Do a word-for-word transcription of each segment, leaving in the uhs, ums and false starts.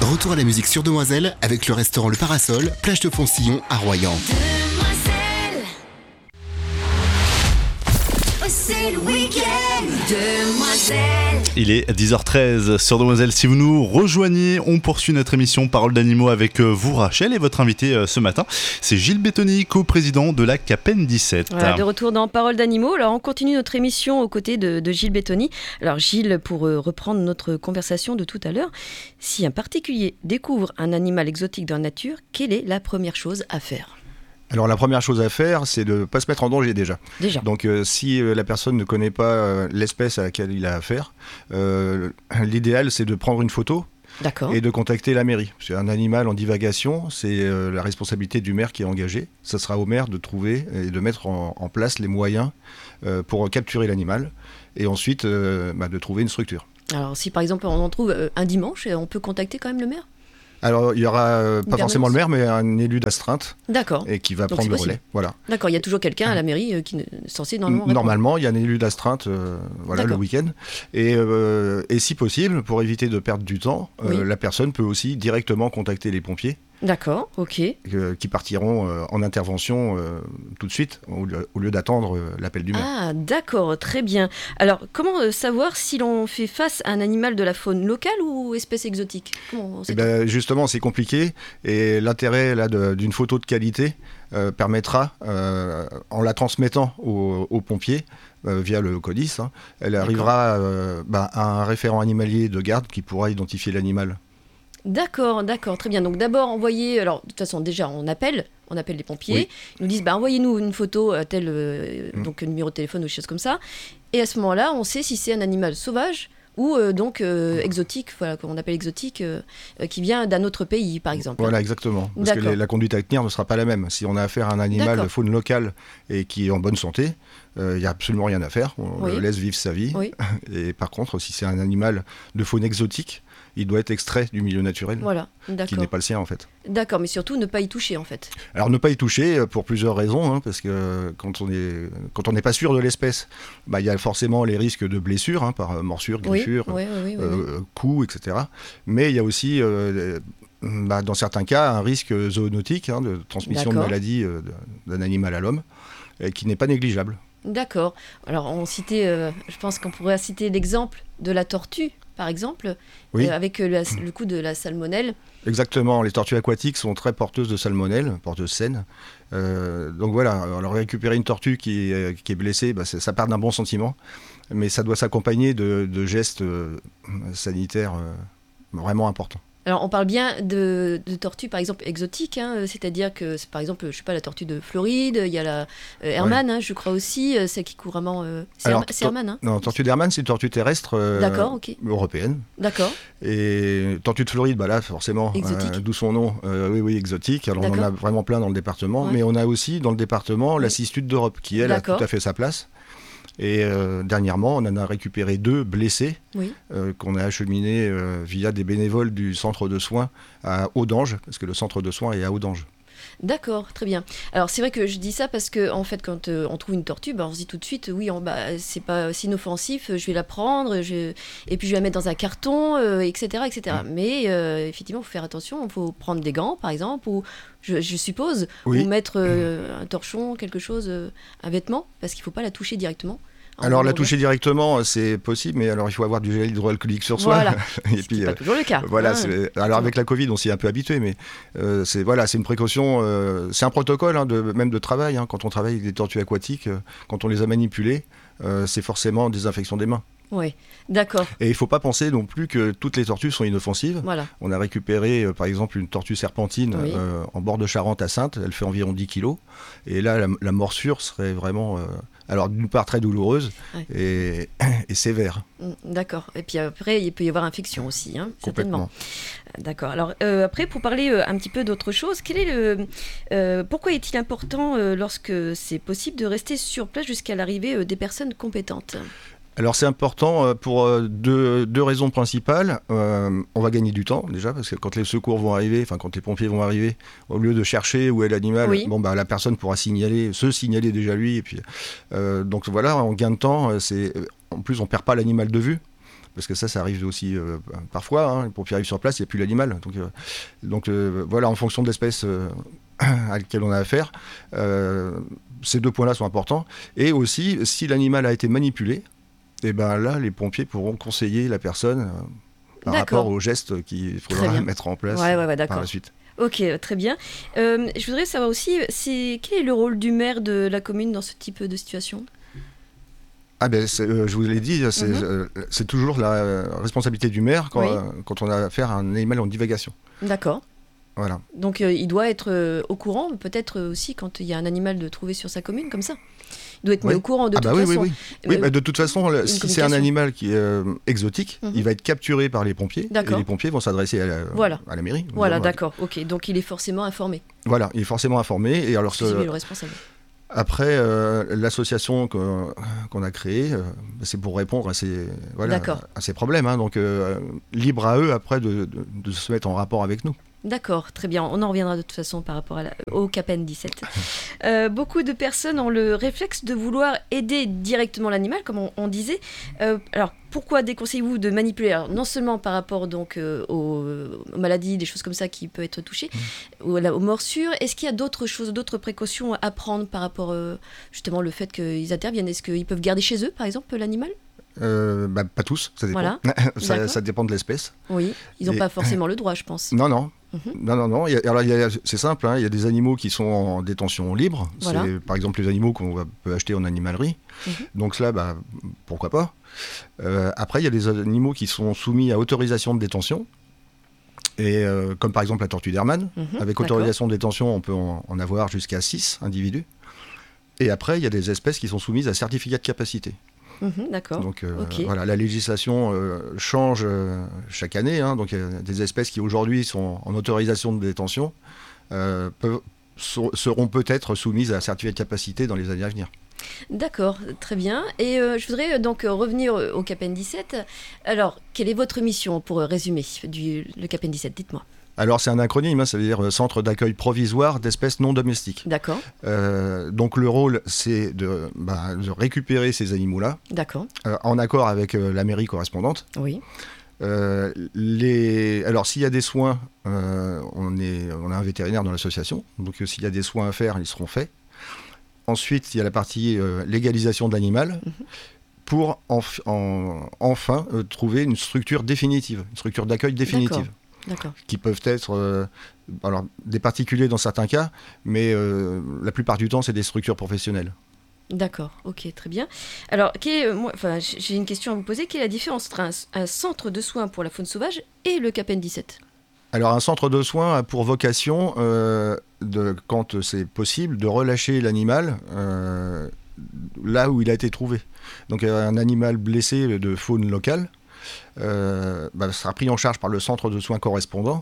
Retour à la musique sur Demoiselle avec le restaurant Le Parasol, plage de Foncillon à Royan. Demoiselle, oh, c'est le week-end. Demoiselle. Il est dix heures treize sur Demoiselle. Si vous nous rejoignez, on poursuit notre émission Parole d'animaux avec vous, Rachel, et votre invité ce matin, c'est Gilles Bettoni, co-président de la CAPEN dix-sept. Voilà, de retour dans Parole d'animaux. Alors, on continue notre émission aux côtés de, de Gilles Bettoni. Alors, Gilles, pour euh, reprendre notre conversation de tout à l'heure, si un particulier découvre un animal exotique dans la nature, quelle est la première chose à faire ? Alors la première chose à faire, c'est de ne pas se mettre en danger déjà. Déjà. Donc euh, si euh, la personne ne connaît pas euh, l'espèce à laquelle il a affaire, euh, l'idéal c'est de prendre une photo. D'accord. Et de contacter la mairie. C'est un animal en divagation, c'est euh, la responsabilité du maire qui est engagée. Ça sera au maire de trouver et de mettre en, en place les moyens euh, pour capturer l'animal et ensuite euh, bah, de trouver une structure. Alors si par exemple on en trouve euh, un dimanche, on peut contacter quand même le maire ? Alors, il y aura euh, pas forcément le maire, mais un élu d'astreinte. D'accord. Et qui va Donc, prendre le relais. Voilà. D'accord, il y a toujours quelqu'un à la mairie euh, qui est censé normalement répondre. Normalement, il y a un élu d'astreinte euh, voilà, le week-end. Et, euh, et si possible, pour éviter de perdre du temps, euh, oui. la personne peut aussi directement contacter les pompiers. D'accord, ok. Euh, qui partiront euh, en intervention euh, tout de suite, au lieu, au lieu d'attendre euh, l'appel du maire. Ah, d'accord, très bien. Alors, comment euh, savoir si l'on fait face à un animal de la faune locale ou espèce exotique ? Comment Eh ben, justement, c'est compliqué. Et l'intérêt là, de, d'une photo de qualité euh, permettra, euh, en la transmettant aux, aux pompiers, euh, via le CODIS, hein, elle arrivera euh, bah, à un référent animalier de garde qui pourra identifier l'animal. D'accord, d'accord, très bien. Donc d'abord envoyer, alors de toute façon déjà on appelle, on appelle les pompiers, oui. Ils nous disent bah envoyez-nous une photo à tel euh, mmh. donc numéro de téléphone ou des choses comme ça, et à ce moment-là on sait si c'est un animal sauvage ou euh, donc euh, exotique, voilà qu'on appelle exotique, euh, euh, qui vient d'un autre pays par exemple. Voilà exactement, parce D'accord. que les, la conduite à tenir ne sera pas la même. Si on a affaire à un animal D'accord. de faune locale et qui est en bonne santé, il euh, n'y a absolument rien à faire, on oui. le laisse vivre sa vie. Oui. Et par contre, si c'est un animal de faune exotique, il doit être extrait du milieu naturel, voilà, qui n'est pas le sien en fait. D'accord, mais surtout ne pas y toucher en fait. Alors ne pas y toucher pour plusieurs raisons, hein, parce que quand on est quand on n'est pas sûr de l'espèce, bah, y a forcément les risques de blessures hein, par morsure, griffure, oui, oui, oui, oui, euh, oui. coups, et cetera. Mais il y a aussi euh, bah, dans certains cas un risque zoonotique hein, de transmission D'accord. de maladie euh, d'un animal à l'homme, euh, qui n'est pas négligeable. D'accord. Alors on citait, euh, je pense qu'on pourrait citer l'exemple de la tortue. Par exemple, oui. euh, avec euh, la, le coup de la salmonelle. Exactement, les tortues aquatiques sont très porteuses de salmonelle, porteuses saines. Euh, donc voilà, alors récupérer une tortue qui est, qui est blessée, bah, ça part d'un bon sentiment, mais ça doit s'accompagner de, de gestes euh, sanitaires euh, vraiment importants. Alors on parle bien de, de tortues par exemple exotiques, hein, c'est-à-dire que c'est, par exemple, je sais pas, la tortue de Floride, il y a la euh, Hermann, ouais. hein, je crois aussi, euh, celle qui couramment, euh, c'est, Alors, Herma, c'est Hermann. Hein. Non, tortue d'Hermann, c'est une tortue terrestre euh, D'accord, okay. européenne. D'accord. Et tortue de Floride, bah là forcément, euh, d'où son nom, euh, oui oui exotique. Alors D'accord. on en a vraiment plein dans le département, ouais. mais on a aussi dans le département oui. la cistude d'Europe qui elle D'accord. a tout à fait sa place. Et euh, dernièrement, on en a récupéré deux blessés oui. euh, qu'on a acheminés euh, via des bénévoles du centre de soins à Audange, parce que le centre de soins est à Audange. D'accord, très bien. Alors c'est vrai que je dis ça parce que en fait, quand euh, on trouve une tortue, bah, on se dit tout de suite, oui, on, bah, c'est pas si inoffensif, je vais la prendre, je... et puis je vais la mettre dans un carton, euh, et cetera, et cetera. Mmh. Mais euh, effectivement, il faut faire attention, il faut prendre des gants, par exemple, ou je, je suppose, oui. ou mettre euh, un torchon, quelque chose, euh, un vêtement, parce qu'il ne faut pas la toucher directement. Alors la toucher directement, c'est possible, mais alors il faut avoir du gel hydroalcoolique sur soi. Voilà. Et puis c'est pas euh, toujours le cas. Voilà. Ah, c'est, alors avec la Covid, on s'y est un peu habitué, mais euh, c'est voilà, c'est une précaution, euh, c'est un protocole hein, de même de travail. Hein, quand on travaille avec des tortues aquatiques, euh, quand on les a manipulées, euh, c'est forcément désinfection des mains. Oui, d'accord. Et il ne faut pas penser non plus que toutes les tortues sont inoffensives. Voilà. On a récupéré euh, par exemple une tortue serpentine oui. euh, en bord de Charente à Saintes, elle fait environ dix kilos. Et là, la, la morsure serait vraiment, euh, alors d'une part très douloureuse ouais. et, et sévère. D'accord. Et puis après, il peut y avoir infection aussi, hein, certainement. Complètement. D'accord. Alors euh, après, pour parler euh, un petit peu d'autre chose, quel est le, euh, pourquoi est-il important, euh, lorsque c'est possible, de rester sur place jusqu'à l'arrivée euh, des personnes compétentes ? Alors c'est important pour deux, deux raisons principales. Euh, on va gagner du temps déjà, parce que quand les secours vont arriver, enfin quand les pompiers vont arriver, au lieu de chercher où est l'animal, oui. bon, bah, la personne pourra signaler, se signaler déjà lui. Et puis, euh, donc voilà, en gain de temps, c'est, en plus on ne perd pas l'animal de vue. parce que ça, ça arrive aussi euh, parfois. Hein, les pompiers arrivent sur place, il n'y a plus l'animal. Donc, euh, donc euh, voilà, en fonction de l'espèce euh, à laquelle on a affaire, euh, ces deux points-là sont importants. Et aussi, si l'animal a été manipulé, et ben là, les pompiers pourront conseiller la personne euh, par d'accord. rapport aux gestes qu'il faudra mettre en place ouais, ouais, ouais, par la suite. Ok, très bien. Euh, je voudrais savoir aussi, c'est, quel est le rôle du maire de la commune dans ce type de situation ? Ah ben, euh, je vous l'ai dit, c'est, mm-hmm. euh, c'est toujours la euh, responsabilité du maire quand, oui. euh, quand on a affaire à un animal en divagation. D'accord. Voilà. Donc euh, il doit être euh, au courant, peut-être aussi quand il y a un animal de trouver sur sa commune, comme ça. Il doit être oui. mis au courant de ah toute bah oui, façon. Oui, oui. oui euh, bah de toute façon, le, si c'est un animal qui est euh, exotique, mm-hmm. il va être capturé par les pompiers. D'accord. Et les pompiers vont s'adresser à la, voilà. à la mairie. Voilà, d'accord. Ok, donc il est forcément informé. Voilà, il est forcément informé. Et alors, c'est le responsable. Après, euh, l'association qu'on, qu'on a créée, euh, c'est pour répondre à ces, voilà, à ces problèmes. Hein, donc, euh, libre à eux, après, de, de, de se mettre en rapport avec nous. D'accord, très bien. On en reviendra de toute façon par rapport à la, au C A P N dix-sept. Euh, beaucoup de personnes ont le réflexe de vouloir aider directement l'animal, comme on, on disait. Euh, alors, pourquoi déconseillez-vous de manipuler ? Alors, non seulement par rapport donc, euh, aux, aux maladies, des choses comme ça qui peuvent être touchées, mmh. aux, aux morsures. Est-ce qu'il y a d'autres choses, d'autres précautions à prendre par rapport euh, justement au fait qu'ils interviennent ? Est-ce qu'ils peuvent garder chez eux, par exemple, l'animal ? Euh, bah, pas tous, ça dépend. Voilà. ça, ça dépend de l'espèce. Oui, ils n'ont Et... pas forcément le droit, je pense. Non, non. Mm-hmm. Non, non, non. Il y a, alors, il y a, c'est simple, hein, il y a des animaux qui sont en détention libre. Voilà. C'est par exemple les animaux qu'on va, peut acheter en animalerie. Mm-hmm. Donc cela, bah, pourquoi pas. Euh, après, il y a des animaux qui sont soumis à autorisation de détention. Et euh, comme par exemple la tortue d'Hermann. Mm-hmm. Avec autorisation D'accord. de détention, on peut en, en avoir jusqu'à six individus. Et après, il y a des espèces qui sont soumises à certificat de capacité. Mmh, d'accord. Donc euh, okay. voilà, la législation euh, change euh, chaque année. Hein, donc il y a des espèces qui aujourd'hui sont en autorisation de détention euh, peuvent, so, seront peut-être soumises à certificat de capacité dans les années à venir. D'accord, très bien. Et euh, je voudrais donc revenir au C A P N dix-sept. Alors, quelle est votre mission pour résumer du, le C A P N dix-sept ? Dites-moi. Alors c'est un acronyme, hein, ça veut dire euh, Centre d'accueil provisoire d'espèces non domestiques. D'accord. Euh, donc le rôle, c'est de, bah, de récupérer ces animaux-là. D'accord. Euh, en accord avec euh, la mairie correspondante. Oui. Euh, les... Alors s'il y a des soins, euh, on, est... on a un vétérinaire dans l'association. Donc euh, s'il y a des soins à faire, ils seront faits. Ensuite, il y a la partie euh, légalisation de l'animal. Mm-hmm. Pour enf... en... enfin euh, trouver une structure définitive, une structure d'accueil définitive. D'accord. D'accord. Qui peuvent être euh, alors, des particuliers dans certains cas, mais euh, la plupart du temps, c'est des structures professionnelles. D'accord, ok, très bien. Alors, quelle est, moi, enfin, j'ai une question à vous poser. Quelle est la différence entre un, un centre de soins pour la faune sauvage et le C A P N dix-sept ? Alors, un centre de soins a pour vocation, euh, de, quand c'est possible, de relâcher l'animal euh, là où il a été trouvé. Donc, un animal blessé de faune locale, Euh, bah, sera pris en charge par le centre de soins correspondant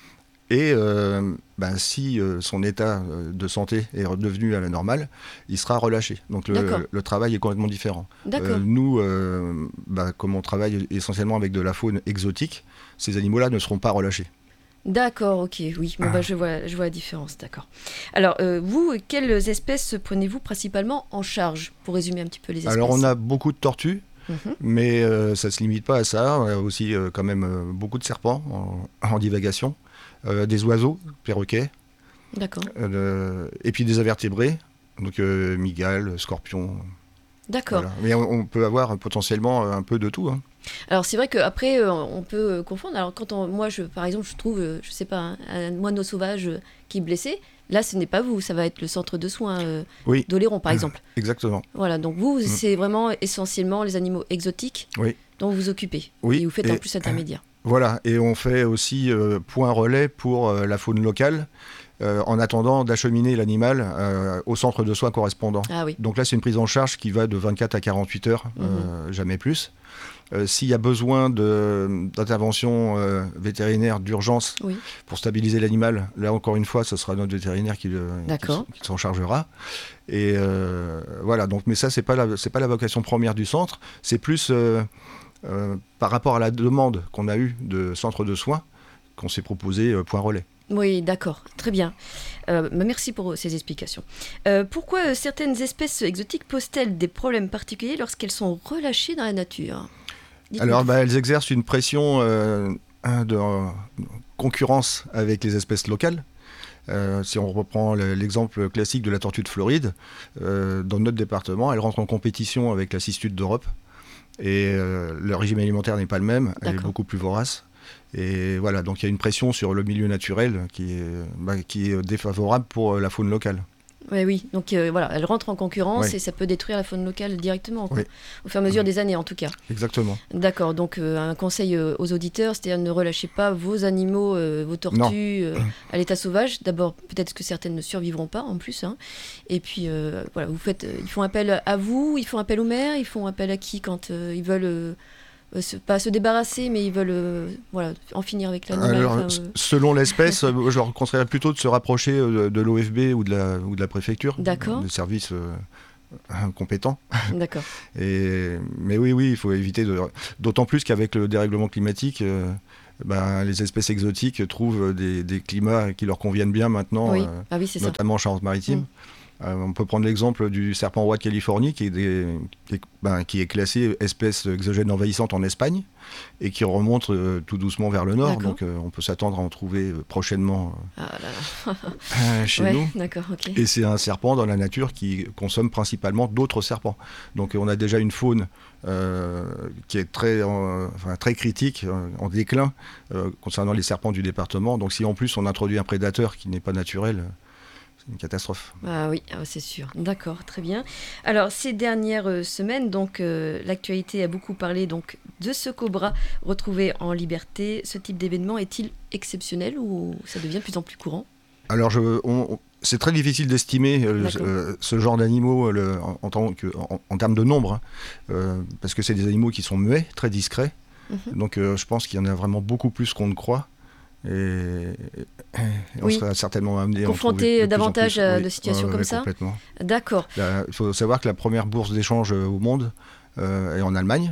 et euh, bah, si euh, son état de santé est redevenu à la normale, il sera relâché. Donc le, le travail est complètement différent. Euh, nous, euh, bah, comme on travaille essentiellement avec de la faune exotique, ces animaux-là ne seront pas relâchés. D'accord, ok, oui, bon, bah, je, vois, je vois la différence, d'accord. Alors, euh, vous, quelles espèces prenez-vous principalement en charge, pour résumer un petit peu les espèces ? Alors, on a beaucoup de tortues. Mmh. Mais euh, ça ne se limite pas à ça. On a aussi euh, quand même euh, beaucoup de serpents en, en divagation, euh, des oiseaux, perroquets, D'accord. Euh, et puis des invertébrés, donc euh, mygales, scorpions. D'accord. Voilà. Mais on, on peut avoir potentiellement un peu de tout. Hein. Alors c'est vrai qu'après euh, on peut confondre. Alors quand on, moi, je, par exemple, je trouve, euh, je sais pas, un, un moineau sauvage euh, qui est blessé. Là, ce n'est pas vous, ça va être le centre de soins euh, oui. d'Oléron, par exemple. Exactement. Voilà, donc vous, mmh. c'est vraiment essentiellement les animaux exotiques oui. dont vous vous occupez. Oui. Et vous faites et, en plus intermédiaire. Voilà, et on fait aussi euh, point relais pour euh, la faune locale, euh, en attendant d'acheminer l'animal euh, au centre de soins correspondant. Ah, oui. Donc là, c'est une prise en charge qui va de vingt-quatre à quarante-huit heures, mmh. euh, jamais plus. Euh, s'il y a besoin de, d'intervention euh, vétérinaire d'urgence oui. pour stabiliser l'animal, là encore une fois, ce sera notre vétérinaire qui, le, qui, qui s'en chargera. Et euh, voilà, donc, mais ça, c'est pas la, c'est pas la vocation première du centre, c'est plus euh, euh, par rapport à la demande qu'on a eue de centre de soins qu'on s'est proposé euh, point relais. Oui, d'accord, très bien. Euh, merci pour ces explications. Euh, pourquoi certaines espèces exotiques posent-elles des problèmes particuliers lorsqu'elles sont relâchées dans la nature ? Alors, bah, elles exercent une pression euh, de euh, concurrence avec les espèces locales. Euh, si on reprend l'exemple classique de la tortue de Floride, euh, dans notre département, elle rentre en compétition avec la cistude d'Europe. Et euh, le régime alimentaire n'est pas le même, elle D'accord. est beaucoup plus vorace. Et voilà, donc il y a une pression sur le milieu naturel qui est, bah, qui est défavorable pour la faune locale. Ouais, oui, donc euh, voilà, elle rentre en concurrence ouais. et ça peut détruire la faune locale directement, quoi, oui. au fur et à mesure oui. des années en tout cas. Exactement. D'accord, donc euh, un conseil euh, aux auditeurs, c'est-à-dire ne relâchez pas vos animaux, euh, vos tortues euh, à l'état sauvage. D'abord, peut-être que certaines ne survivront pas en plus. Hein. Et puis euh, voilà, vous faites, euh, ils font appel à vous, ils font appel aux maires, ils font appel à qui quand euh, ils veulent... Euh, Euh, se, pas se débarrasser, mais ils veulent euh, voilà, en finir avec l'animal. Alors, enfin, euh... Selon l'espèce, je leur conseillerais plutôt de se rapprocher de, de l'O F B ou de la, ou de la préfecture, D'accord. des services euh, compétents. D'accord. Et, mais oui, oui, il faut éviter, de, d'autant plus qu'avec le dérèglement climatique, euh, ben, les espèces exotiques trouvent des, des climats qui leur conviennent bien maintenant, oui. euh, ah oui, c'est notamment en Charente-Maritime. Mmh. Euh, on peut prendre l'exemple du serpent roi de Californie qui est, des, qui, est, ben, qui est classé espèce exogène envahissante en Espagne et qui remonte euh, tout doucement vers le nord. D'accord. Donc euh, on peut s'attendre à en trouver euh, prochainement euh, ah là là. euh, chez ouais, nous. D'accord, okay. Et c'est un serpent dans la nature qui consomme principalement d'autres serpents. Donc on a déjà une faune euh, qui est très, euh, enfin, très critique, euh, en déclin euh, concernant les serpents du département. Donc si en plus on introduit un prédateur qui n'est pas naturel, une catastrophe. Ah oui, ah, c'est sûr. D'accord, très bien. Alors, ces dernières euh, semaines, donc, euh, l'actualité a beaucoup parlé donc, de ce cobra retrouvé en liberté. Ce type d'événement est-il exceptionnel ou ça devient de plus en plus courant ? Alors, je, on, c'est très difficile d'estimer euh, ce genre d'animaux le, en, en, tant que, en, en termes de nombre, hein, euh, parce que c'est des animaux qui sont muets, très discrets. Mm-hmm. Donc, euh, je pense qu'il y en a vraiment beaucoup plus qu'on ne croit. Et, et on oui. sera certainement amené confronté davantage plus, à oui, de situations euh, comme ça. Complètement. D'accord. Il faut savoir que la première bourse d'échange au monde euh, est en Allemagne.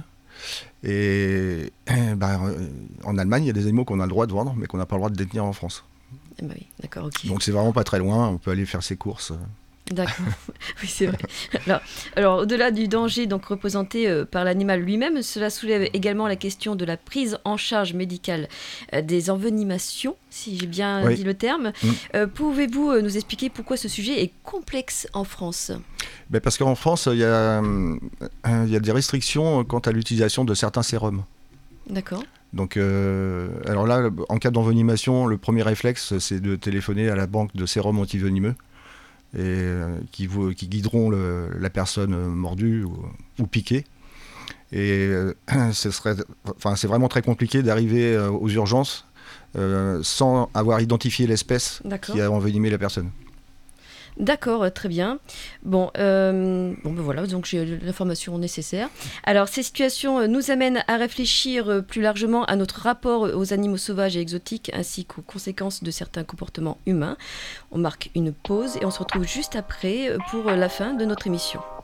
Et bah, en Allemagne, il y a des animaux qu'on a le droit de vendre, mais qu'on n'a pas le droit de détenir en France. Eh ben oui, d'accord, ok. Donc c'est vraiment pas très loin. On peut aller faire ses courses. D'accord, oui c'est vrai. Alors, alors au-delà du danger donc représenté euh, par l'animal lui-même, cela soulève également la question de la prise en charge médicale euh, des envenimations, si j'ai bien oui. dit le terme. Mmh. Euh, pouvez-vous euh, nous expliquer pourquoi ce sujet est complexe en France ? Ben parce qu'en France, il y, euh, y a des restrictions quant à l'utilisation de certains sérums. D'accord. Donc, euh, alors là, en cas d'envenimation, le premier réflexe, c'est de téléphoner à la banque de sérum antivenimeux. Et euh, qui, vous, qui guideront le, la personne mordue ou, ou piquée. Et euh, ce serait, enfin, c'est vraiment très compliqué d'arriver euh, aux urgences euh, sans avoir identifié l'espèce D'accord. qui a envenimé la personne. D'accord, très bien. Bon, euh, bon ben voilà, donc j'ai l'information nécessaire. Alors, ces situations nous amènent à réfléchir plus largement à notre rapport aux animaux sauvages et exotiques, ainsi qu'aux conséquences de certains comportements humains. On marque une pause et on se retrouve juste après pour la fin de notre émission.